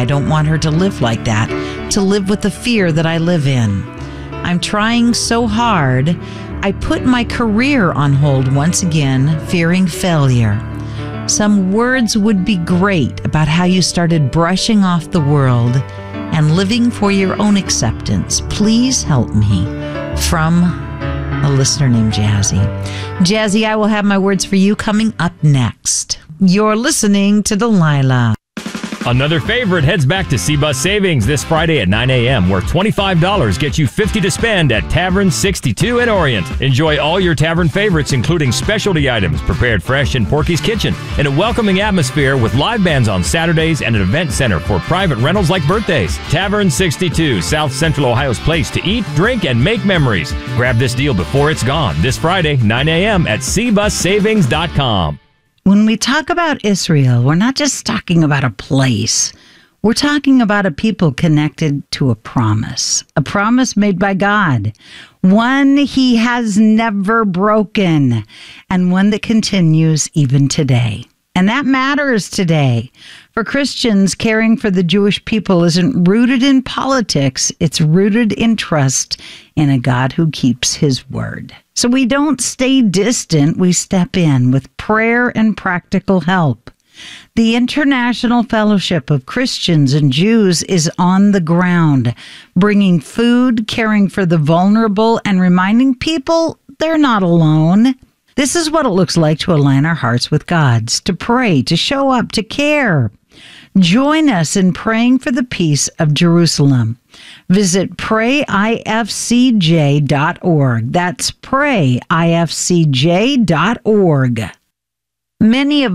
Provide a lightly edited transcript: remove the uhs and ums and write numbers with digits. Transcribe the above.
I don't want her to live like that, to live with the fear that I live in. I'm trying so hard. I put my career on hold once again, fearing failure. Some words would be great about how you started brushing off the world and living for your own acceptance. Please help me. From a listener named Jazzy. Jazzy, I will have my words for you coming up next. You're listening to Delilah. Another favorite heads back to C-Bus Savings this Friday at 9 a.m., where $25 gets you $50 to spend at Tavern 62 in Orient. Enjoy all your tavern favorites, including specialty items prepared fresh in Porky's Kitchen, in a welcoming atmosphere with live bands on Saturdays and an event center for private rentals like birthdays. Tavern 62, South Central Ohio's place to eat, drink, and make memories. Grab this deal before it's gone this Friday, 9 a.m. at cbussavings.com. When we talk about Israel, we're not just talking about a place. We're talking about a people connected to a promise made by God, one he has never broken, and one that continues even today. And that matters today. For Christians, caring for the Jewish people isn't rooted in politics. It's rooted in trust in a God who keeps his word. So we don't stay distant. We step in with prayer and practical help. The International Fellowship of Christians and Jews is on the ground, bringing food, caring for the vulnerable, and reminding people they're not alone. This is what it looks like to align our hearts with God's, to pray, to show up, to care. Join us in praying for the peace of Jerusalem. Visit prayifcj.org. That's prayifcj.org. Many of